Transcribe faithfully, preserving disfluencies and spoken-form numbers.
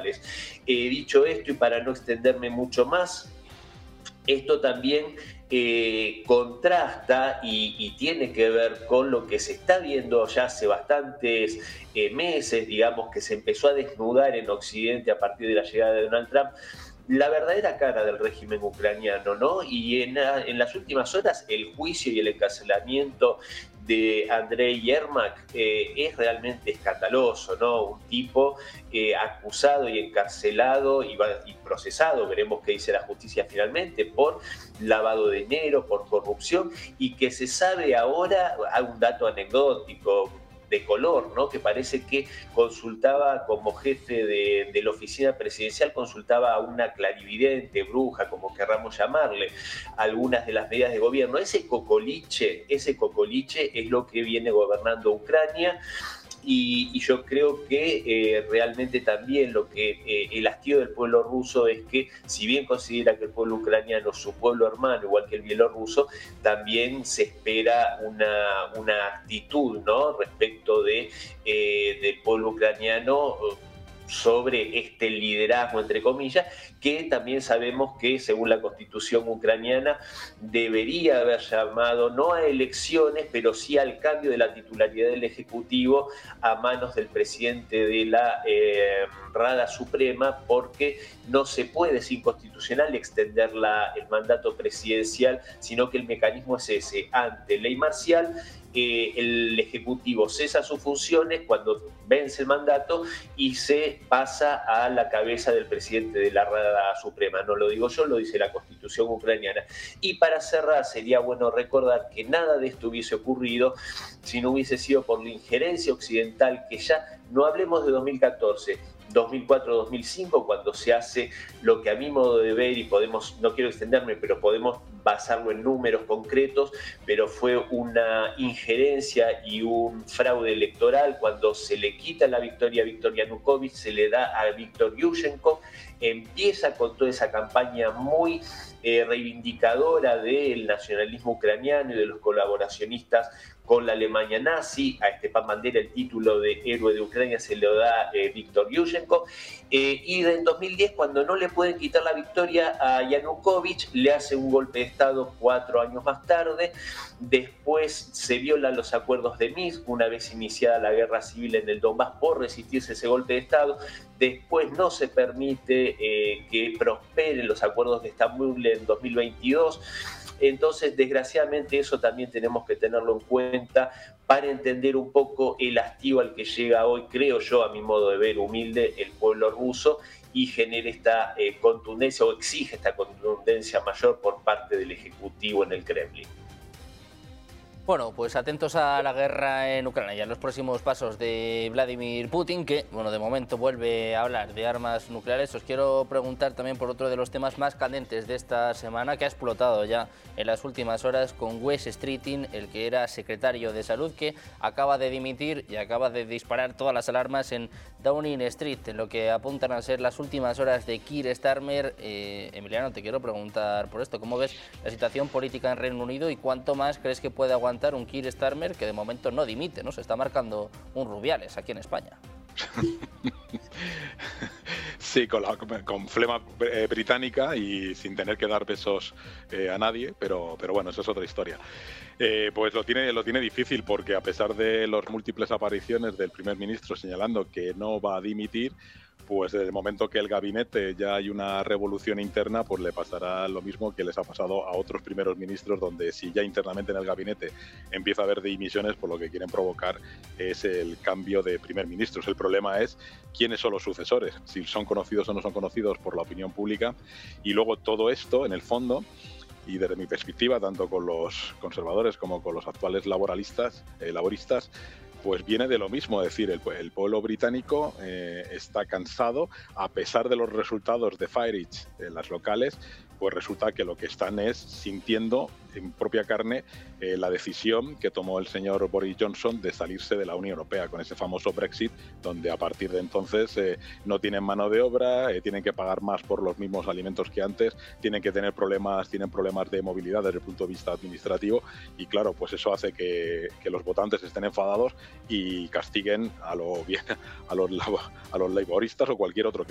sexuales. Eh, dicho esto, y para no extenderme mucho más, esto también eh, contrasta y, y tiene que ver con lo que se está viendo ya hace bastantes eh, meses, digamos, que se empezó a desnudar en Occidente a partir de la llegada de Donald Trump, la verdadera cara del régimen ucraniano, ¿no? Y en, en las últimas horas el juicio y el encarcelamiento de Andrei Yermak eh, es realmente escandaloso, ¿no? Un tipo eh, acusado y encarcelado y, va, y procesado, veremos qué dice la justicia finalmente, por lavado de dinero, por corrupción, y que se sabe ahora, hay un dato anecdótico, de color, ¿no? Que parece que consultaba como jefe de, de la oficina presidencial, consultaba a una clarividente, bruja, como querramos llamarle, algunas de las medidas de gobierno. Ese cocoliche, ese cocoliche es lo que viene gobernando Ucrania. Y, y yo creo que eh, realmente también lo que eh, el hastío del pueblo ruso es que, si bien considera que el pueblo ucraniano es su pueblo hermano, igual que el bielorruso, también se espera una, una actitud, ¿no?, respecto de, eh, del pueblo ucraniano sobre este liderazgo, entre comillas, que también sabemos que, según la constitución ucraniana, debería haber llamado no a elecciones, pero sí al cambio de la titularidad del Ejecutivo a manos del presidente de la eh, Rada Suprema, porque no se puede, es inconstitucional, extender la, el mandato presidencial, sino que el mecanismo es ese: ante ley marcial, Eh, el Ejecutivo cesa sus funciones cuando vence el mandato y se pasa a la cabeza del presidente de la Rada Suprema. No lo digo yo, lo dice la Constitución ucraniana. Y para cerrar, sería bueno recordar que nada de esto hubiese ocurrido si no hubiese sido por la injerencia occidental, que ya no hablemos de dos mil catorce, dos mil cuatro, dos mil cinco, cuando se hace lo que a mi modo de ver, y podemos, no quiero extenderme, pero podemos basarlo en números concretos, pero fue una injerencia y un fraude electoral cuando se le quita la victoria a Viktor Yanukovych, se le da a Viktor Yushchenko, empieza con toda esa campaña muy eh, reivindicadora del nacionalismo ucraniano y de los colaboracionistas con la Alemania nazi. A Stepan Bandera el título de héroe de Ucrania se lo da eh, Viktor Yushchenko, eh, y en dos mil diez, cuando no le pueden quitar la victoria a Yanukovych, le hace un golpe de Estado cuatro años más tarde. Después se violan los acuerdos de Minsk una vez iniciada la guerra civil en el Donbass por resistirse ese golpe de Estado. Después no se permite eh, que prosperen los acuerdos de Estambul en dos mil veintidós. Entonces, desgraciadamente, eso también tenemos que tenerlo en cuenta para entender un poco el hastío al que llega hoy, creo yo, a mi modo de ver humilde, el pueblo ruso, y genera esta eh, contundencia, o exige esta contundencia mayor por parte del Ejecutivo en el Kremlin. Bueno, pues atentos a la guerra en Ucrania y a los próximos pasos de Vladimir Putin, que, bueno, de momento vuelve a hablar de armas nucleares. Os quiero preguntar también por otro de los temas más candentes de esta semana, que ha explotado ya en las últimas horas con Wes Streeting, el que era secretario de Salud, que acaba de dimitir y acaba de disparar todas las alarmas en Downing Street, en lo que apuntan a ser las últimas horas de Keir Starmer. Eh, Emiliano, te quiero preguntar por esto, ¿cómo ves la situación política en Reino Unido y cuánto más crees que puede aguantar un Keir Starmer que de momento no dimite, ¿no? Se está marcando un Rubiales aquí en España. Sí, con, la, con flema eh, británica y sin tener que dar besos eh, a nadie, pero, pero bueno, eso es otra historia. Eh, pues lo tiene, lo tiene difícil, porque a pesar de las múltiples apariciones del primer ministro señalando que no va a dimitir, pues desde el momento que el gabinete ya hay una revolución interna, pues le pasará lo mismo que les ha pasado a otros primeros ministros, donde si ya internamente en el gabinete empieza a haber dimisiones, pues lo que quieren provocar es el cambio de primer ministros. El problema es quiénes son los sucesores, si son conocidos o no son conocidos por la opinión pública, y luego todo esto, en el fondo, y desde mi perspectiva, tanto con los conservadores como con los actuales laboralistas, eh, laboristas, pues viene de lo mismo. Es decir, el, el pueblo británico eh, está cansado, a pesar de los resultados de Farage en las locales, pues resulta que lo que están es sintiendo en propia carne eh, la decisión que tomó el señor Boris Johnson de salirse de la Unión Europea con ese famoso Brexit, donde a partir de entonces eh, no tienen mano de obra, eh, tienen que pagar más por los mismos alimentos que antes, tienen que tener problemas, tienen problemas de movilidad desde el punto de vista administrativo, y claro, pues eso hace que, que los votantes estén enfadados y castiguen a, lo, a, los, a los laboristas o cualquier otro